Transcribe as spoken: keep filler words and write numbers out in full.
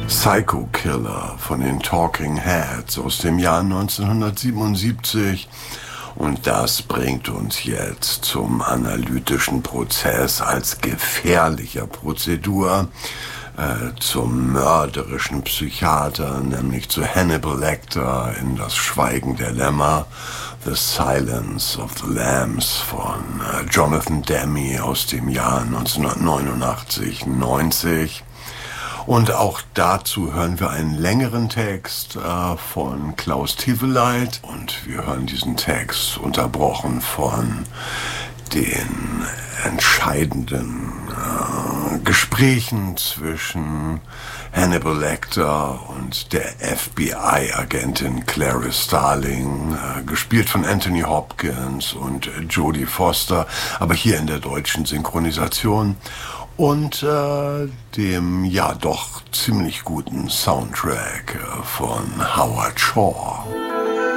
Psycho Killer von den Talking Heads aus dem Jahr neunzehnhundertsiebenundsiebzig. Und das bringt uns jetzt zum analytischen Prozess als gefährlicher Prozedur, äh, zum mörderischen Psychiater, nämlich zu Hannibal Lecter in Das Schweigen der Lämmer, The Silence of the Lambs von äh, Jonathan Demme aus dem Jahr neunzehnhundertneunundachtzig neunzig. Und auch dazu hören wir einen längeren Text äh, von Klaus Tiveleit. Und wir hören diesen Text unterbrochen von den entscheidenden äh, Gesprächen zwischen Hannibal Lecter und der F B I-Agentin Clarice Starling, äh, gespielt von Anthony Hopkins und Jodie Foster, aber hier in der deutschen Synchronisation. Und äh, dem ja doch ziemlich guten Soundtrack äh, von Howard Shore.